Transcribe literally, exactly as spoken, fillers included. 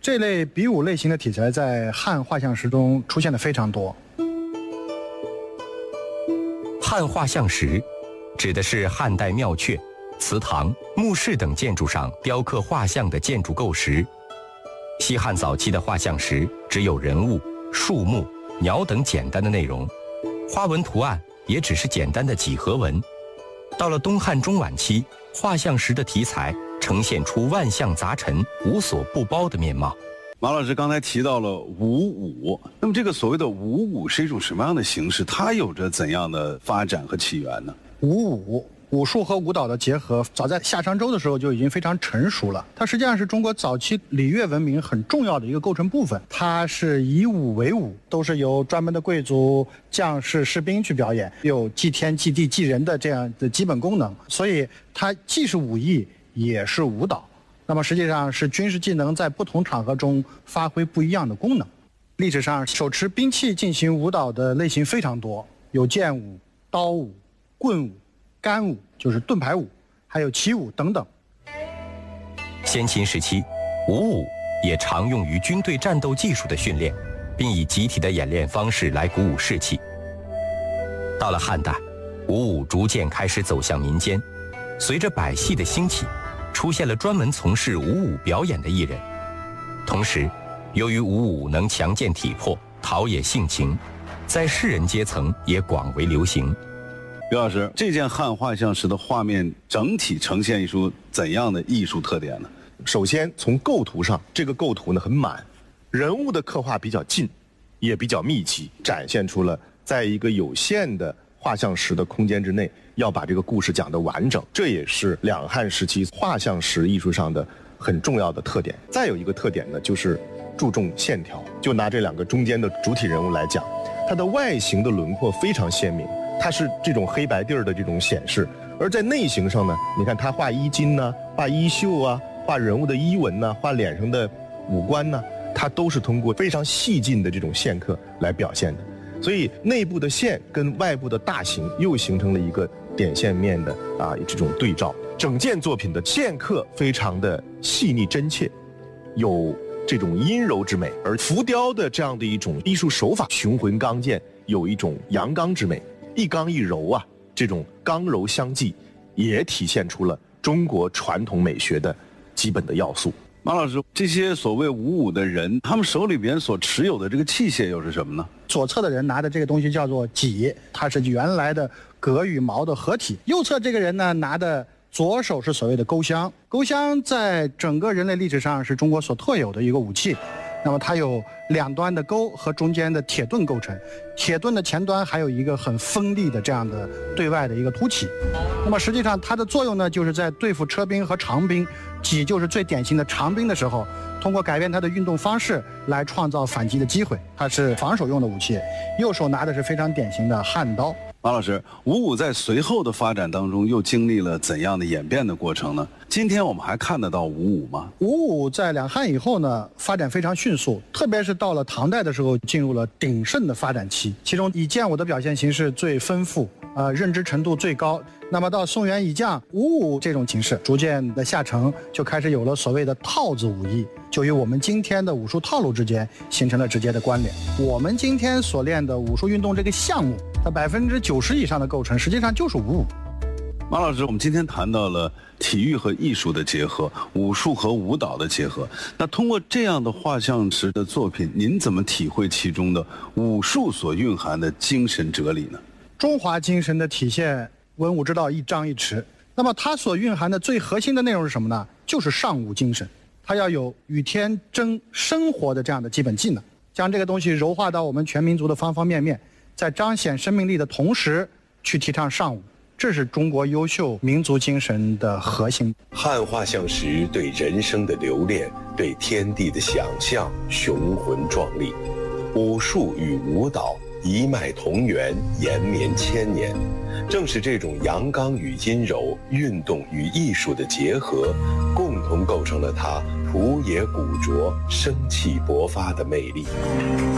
这类比武类型的题材在汉画像石中出现的非常多。 汉画像石指的是汉代庙阙、祠堂、墓室等建筑上雕刻画像的建筑构石。西汉早期的画像石只有人物、树木、鸟等简单的内容，花纹图案也只是简单的几何纹。到了东汉中晚期，画像石的题材呈现出万象杂陈、无所不包的面貌。 马老师刚才提到了武武，那么这个所谓的武武是一种什么样的形式？它有着怎样的发展和起源呢？ 武武，武术和舞蹈的结合，早在夏商周的时候就已经非常成熟了。它实际上是中国早期礼乐文明很重要的一个构成部分。它是以武为武，都是由专门的贵族、将士、士兵去表演，有祭天、祭地、祭人的这样的基本功能。所以它既是武艺，也是舞蹈。那么实际上是军事技能在不同场合中发挥不一样的功能。历史上手持兵器进行舞蹈的类型非常多，有剑舞、刀舞、棍舞、杆舞，就是盾牌舞，还有旗舞等等。 先秦时期，武舞也常用于军队战斗技术的训练，并以集体的演练方式来鼓舞士气。到了汉代，武舞逐渐开始走向民间，随着百戏的兴起，出现了专门从事武舞表演的艺人。同时，由于武舞能强健体魄、陶冶性情，在士人阶层也广为流行。 刘老师，这件汉画像石的画面整体呈现一出怎样的艺术特点呢？ 首先从构图上，这个构图呢很满，人物的刻画比较近，也比较密集，展现出了在一个有限的画像石的空间之内，要把这个故事讲得完整，这也是两汉时期画像石艺术上的很重要的特点。再有一个特点呢，就是注重线条。就拿这两个中间的主体人物来讲，它的外形的轮廓非常鲜明，它是这种黑白地儿的这种显示。而在内形上呢，你看它画衣襟呢、画衣袖啊、画人物的衣纹呢、画脸上的五官呢，它都是通过非常细劲的这种线刻来表现的。所以内部的线跟外部的大形又形成了一个点线面的啊这种对照。整件作品的线刻非常的细腻真切，有这种阴柔之美，而浮雕的这样的一种艺术手法雄浑刚健，有一种阳刚之美，一刚一柔啊，这种刚柔相济，也体现出了中国传统美学的基本的要素。 马老师，这些所谓武武的人，他们手里边所持有的这个器械又是什么呢？ 左侧的人拿的这个东西叫做戟，它是原来的戈与矛的合体。右侧这个人呢，拿的左手是所谓的钩香。钩香在整个人类历史上是中国所特有的一个武器。那么它有两端的钩和中间的铁盾构成，铁盾的前端还有一个很锋利的这样的对外的一个凸起。那么实际上它的作用呢，就是在对付车兵和长兵，戟就是最典型的长兵的时候，通过改变它的运动方式来创造反击的机会，它是防守用的武器。右手拿的是非常典型的汉刀。 马老师，武武在随后的发展当中又经历了怎样的演变的过程呢？今天我们还看得到武武吗？ 武武在两汉以后呢，发展非常迅速，特别是到了唐代的时候，进入了鼎盛的发展期。其中以剑舞的表现形式最丰富，呃，认知程度最高。那么到宋元以降，武武这种形式逐渐的下沉，就开始有了所谓的套子武艺，就与我们今天的武术套路之间形成了直接的关联。我们今天所练的武术运动这个项目，它百分之九十以上的构成实际上就是武武。 马老师，我们今天谈到了体育和艺术的结合，武术和舞蹈的结合。那通过这样的画像石的作品，您怎么体会其中的武术所蕴含的精神哲理呢？ 中华精神的体现，文武之道一张一弛。那么它所蕴含的最核心的内容是什么呢？就是尚武精神。它要有与天争生活的这样的基本技能，将这个东西柔化到我们全民族的方方面面，在彰显生命力的同时，去提倡尚武。这是中国优秀民族精神的核心。 汉画像石对人生的留恋，对天地的想象，雄浑壮丽。武术与舞蹈一脉同源，延绵千年。正是这种阳刚与阴柔、运动与艺术的结合，共同构成了它土野古拙、生气勃发的魅力。